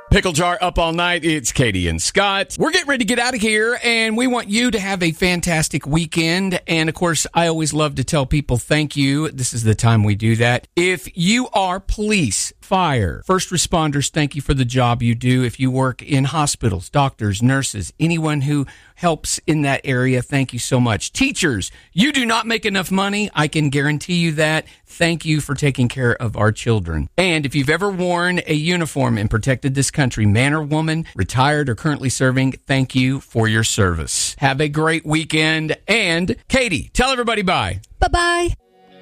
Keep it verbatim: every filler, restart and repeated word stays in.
Pickle Jar up all night. It's Katie and Scott. We're getting ready to get out of here, and we want you to have a fantastic weekend. And, of course, I always love to tell people thank you. This is the time we do that. If you are police, fire, first responders, thank you for the job you do. If you work in hospitals, doctors, nurses, anyone who helps in that area, thank you so much. Teachers, you do not make enough money. I can guarantee you that. Thank you for taking care of our children. And if you've ever worn a uniform and protected this country, man or woman, retired or currently serving, thank you for your service. Have a great weekend. And Katie, tell everybody bye. Bye-bye.